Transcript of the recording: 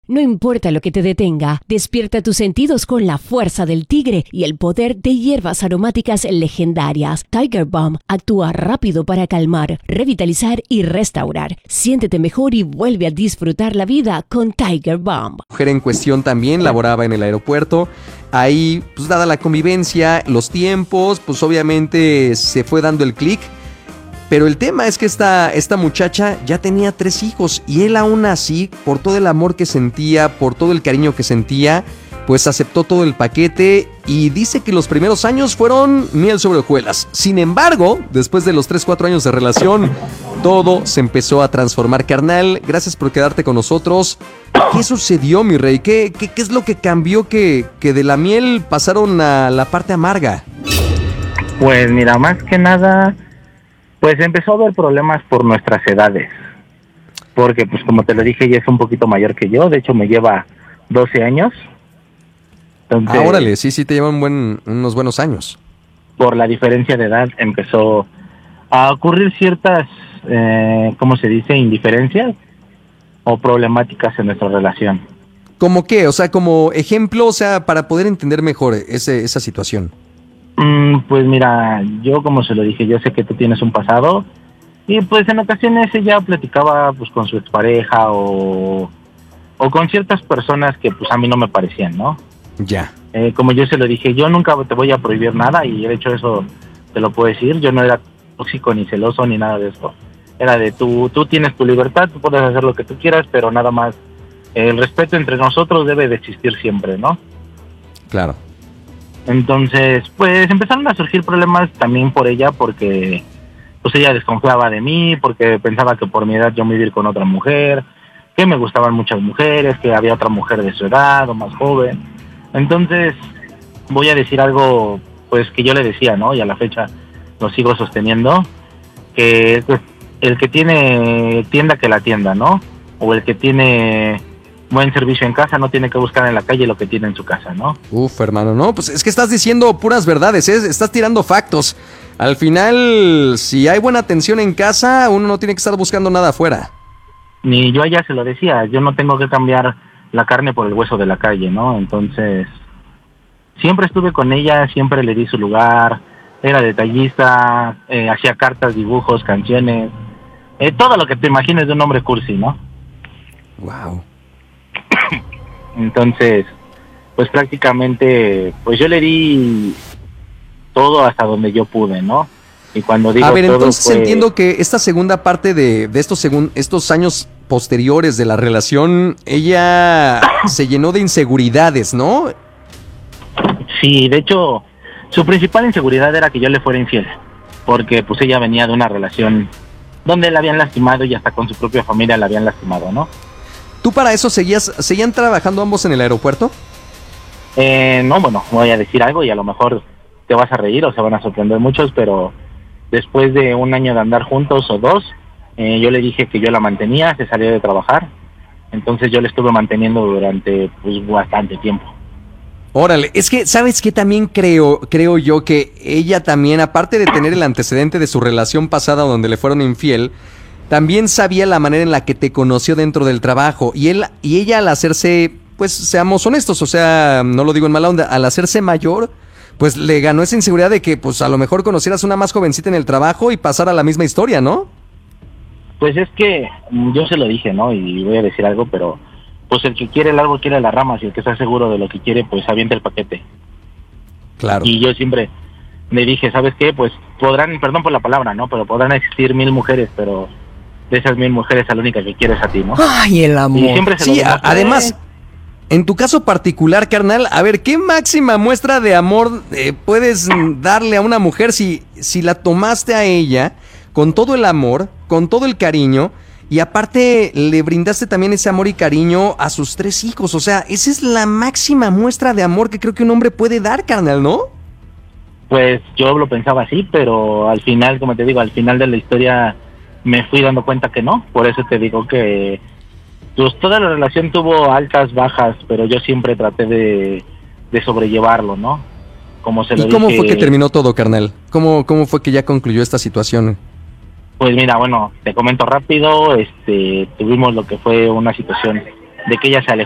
No importa lo que te detenga, despierta tus sentidos con la fuerza del tigre y el poder de hierbas aromáticas legendarias. Tiger Balm actúa rápido para calmar, revitalizar y restaurar. Siéntete mejor y vuelve a disfrutar la vida con Tiger Balm. La mujer en cuestión también laboraba en el aeropuerto. Ahí, pues dada la convivencia, los tiempos, pues obviamente se fue dando el clic. Pero el tema es que esta muchacha ya tenía 3 hijos y él aún así, por todo el amor que sentía, por todo el cariño que sentía, pues aceptó todo el paquete y dice que los primeros años fueron miel sobre hojuelas. Sin embargo, después de los 3-4 años de relación, todo se empezó a transformar. Carnal, gracias por quedarte con nosotros. ¿Qué sucedió, mi rey? ¿Qué es lo que cambió que de la miel pasaron a la parte amarga? Pues mira, más que nada, pues empezó a haber problemas por nuestras edades. Porque, pues como te lo dije, ella es un poquito mayor que yo. De hecho, me lleva 12 años. Entonces, órale, sí, te llevan unos buenos años. Por la diferencia de edad empezó a ocurrir ciertas, ¿cómo se dice? Indiferencias o problemáticas en nuestra relación. ¿Cómo qué? O sea, como ejemplo, o sea, para poder entender mejor esa situación. Pues mira, yo como se lo dije, yo sé que tú tienes un pasado y pues en ocasiones ella platicaba pues con su expareja o con ciertas personas que pues a mí no me parecían, ¿no? Ya. Como yo se lo dije, yo nunca te voy a prohibir nada y de hecho eso te lo puedo decir, yo no era tóxico ni celoso ni nada de eso. Era de tú tienes tu libertad, tú puedes hacer lo que tú quieras, pero nada más el respeto entre nosotros debe de existir siempre, ¿no? Claro. Entonces, pues empezaron a surgir problemas también por ella, porque pues ella desconfiaba de mí, porque pensaba que por mi edad yo me iba a ir con otra mujer, que me gustaban muchas mujeres, que había otra mujer de su edad o más joven. Entonces, voy a decir algo pues que yo le decía, ¿no? Y a la fecha lo sigo sosteniendo, que pues, el que tiene tienda que la atienda, ¿no? O el que tiene buen servicio en casa no tiene que buscar en la calle lo que tiene en su casa, ¿no? Uf, hermano, no, pues es que estás diciendo puras verdades, estás tirando factos. Al final, si hay buena atención en casa, uno no tiene que estar buscando nada afuera. Ni yo a ella se lo decía, yo no tengo que cambiar la carne por el hueso de la calle, ¿no? Entonces, siempre estuve con ella, siempre le di su lugar, era detallista, hacía cartas, dibujos, canciones, todo lo que te imagines de un hombre cursi, ¿no? Wow. Entonces, pues prácticamente, pues yo le di todo hasta donde yo pude, ¿no? Y cuando digo a ver, todo, entonces pues, entiendo que esta segunda parte de estos años posteriores de la relación, ella se llenó de inseguridades, ¿no? Sí, de hecho, su principal inseguridad era que yo le fuera infiel, porque pues ella venía de una relación donde la habían lastimado y hasta con su propia familia la habían lastimado, ¿no? ¿Tú para eso seguían trabajando ambos en el aeropuerto? No, bueno, voy a decir algo y a lo mejor te vas a reír o se van a sorprender muchos, pero después de 1 año de andar juntos o 2, yo le dije que yo la mantenía, se salió de trabajar, entonces yo le estuve manteniendo durante pues bastante tiempo. Órale, es que, ¿sabes qué? También creo yo que ella también, aparte de tener el antecedente de su relación pasada donde le fueron infiel, también sabía la manera en la que te conoció dentro del trabajo y ella al hacerse, pues seamos honestos, o sea, no lo digo en mala onda, al hacerse mayor, pues le ganó esa inseguridad de que pues a lo mejor conocieras una más jovencita en el trabajo y pasara la misma historia, ¿no? Pues es que yo se lo dije, ¿no? Y voy a decir algo, pero pues el que quiere el árbol quiere las ramas y el que está seguro de lo que quiere, pues avienta el paquete. Claro. Y yo siempre le dije, ¿sabes qué? Pues podrán, perdón por la palabra, ¿no? Pero podrán existir 1000 mujeres, pero de esas 1000 mujeres a la única que quieres a ti, ¿no? Ay, el amor. Y siempre se Sí, lo demostré. además, en tu caso particular, carnal, a ver, ¿qué máxima muestra de amor puedes darle a una mujer si la tomaste a ella con todo el amor, con todo el cariño, y aparte le brindaste también ese amor y cariño a sus 3 hijos? O sea, esa es la máxima muestra de amor que creo que un hombre puede dar, carnal, ¿no? Pues yo lo pensaba así, pero al final, como te digo, al final de la historia me fui dando cuenta que no. Por eso te digo que pues toda la relación tuvo altas, bajas, pero yo siempre traté de sobrellevarlo, ¿no? Como se lo ¿Y cómo dije, fue que terminó todo, carnal? ¿Cómo fue que ya concluyó esta situación? Pues mira, bueno, te comento rápido, tuvimos lo que fue una situación de que ella se alejó